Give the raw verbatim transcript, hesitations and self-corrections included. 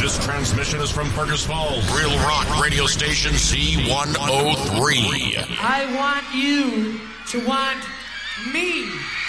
This transmission is from Fergus Falls, Real Rock Radio Station C one oh three. I want you to want me.